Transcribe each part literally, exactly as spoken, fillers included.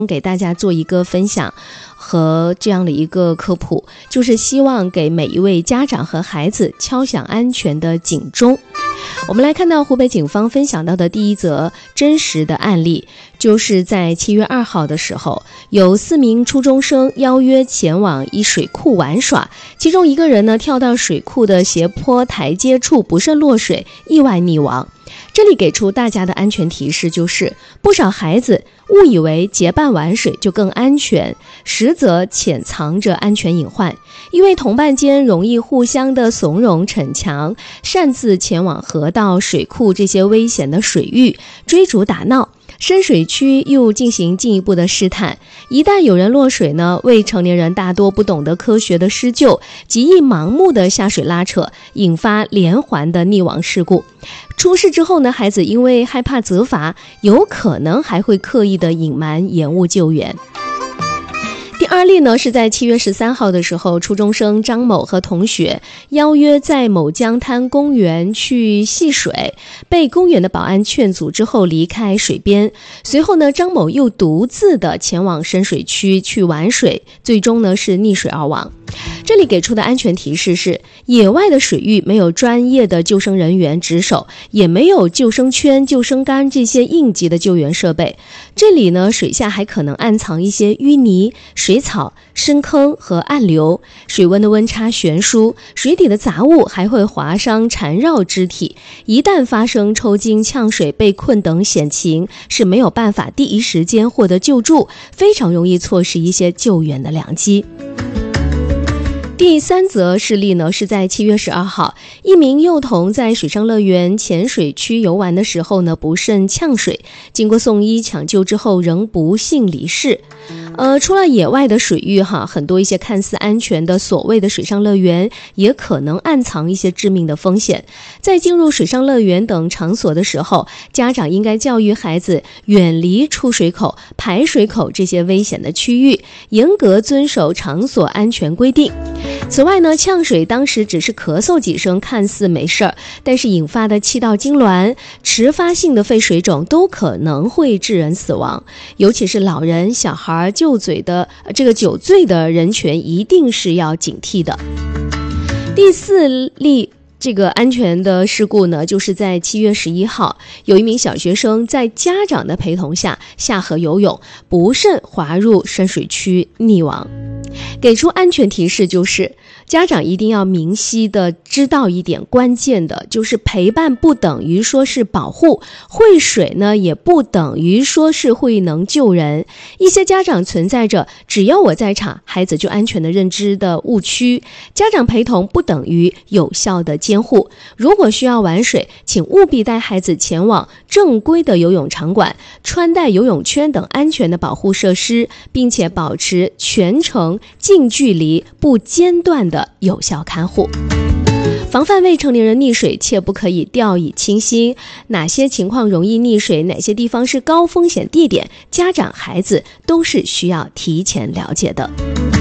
给大家做一个分享和这样的一个科普，就是希望给每一位家长和孩子敲响安全的警钟。我们来看到湖北警方分享到的第一则真实的案例，就是在七月二号的时候，有四名初中生邀约前往一水库玩耍，其中一个人呢跳到水库的斜坡台阶处不慎落水，意外溺亡。这里给出大家的安全提示，就是不少孩子误以为结伴玩水就更安全，实则潜藏着安全隐患。因为同伴间容易互相的怂恿逞强，擅自前往河道、水库这些危险的水域追逐打闹，深水区又进行进一步的试探。一旦有人落水呢，未成年人大多不懂得科学的施救，极易盲目的下水拉扯，引发连环的溺亡事故。出事之后呢，孩子因为害怕责罚，有可能还会刻意的隐瞒延误救援。第二例呢，是在七月十三号的时候，初中生张某和同学邀约在某江滩公园去戏水，被公园的保安劝阻之后离开水边。随后呢，张某又独自的前往深水区去玩水，最终呢是溺水而亡。这里给出的安全提示是，野外的水域没有专业的救生人员值守，也没有救生圈、救生杆这些应急的救援设备。这里呢，水下还可能暗藏一些淤泥、水草、深坑和暗流，水温的温差悬殊，水底的杂物还会划伤缠绕肢体。一旦发生抽筋、呛水、被困等险情，是没有办法第一时间获得救助，非常容易错失一些救援的良机。第三则事例呢，是在七月十二号，一名幼童在水上乐园浅水区游玩的时候呢，不慎呛水，经过送医抢救之后，仍不幸离世。呃，除了野外的水域哈，很多一些看似安全的所谓的水上乐园，也可能暗藏一些致命的风险。在进入水上乐园等场所的时候，家长应该教育孩子远离出水口、排水口这些危险的区域，严格遵守场所安全规定。此外呢，呛水当时只是咳嗽几声，看似没事儿，但是引发的气道痉挛、迟发性的肺水肿都可能会致人死亡。尤其是老人、小孩、就嘴的这个酒醉的人群，一定是要警惕的。第四例这个安全的事故呢，就是在七月十一号，有一名小学生在家长的陪同下下河游泳，不慎滑入深水区溺亡。给出安全提示，就是家长一定要明晰的知道一点关键的，就是陪伴不等于说是保护，会水呢也不等于说是会能救人。一些家长存在着只要我在场，孩子就安全的认知的误区，家长陪同不等于有效的监护。如果需要玩水，请务必带孩子前往正规的游泳场馆，穿戴游泳圈等安全的保护设施，并且保持全程近距离不间断的有效看护。防范未成年人溺水，切不可以掉以轻心。哪些情况容易溺水，哪些地方是高风险地点，家长孩子都是需要提前了解的。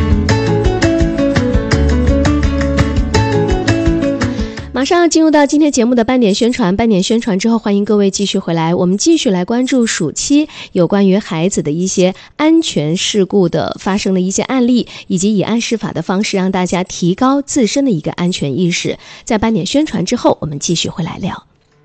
马上要进入到今天节目的半点宣传，半点宣传之后，欢迎各位继续回来，我们继续来关注暑期有关于孩子的一些安全事故的发生的一些案例，以及以案释法的方式，让大家提高自身的一个安全意识。在半点宣传之后，我们继续回来聊。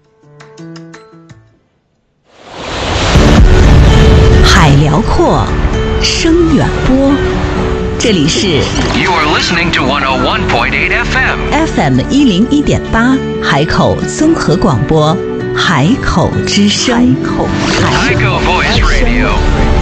海辽阔，声远播，这里是 You are listening to one oh one point eight F M F M 一零一点八海口综合广播，海口之声，海口 Voice Radio。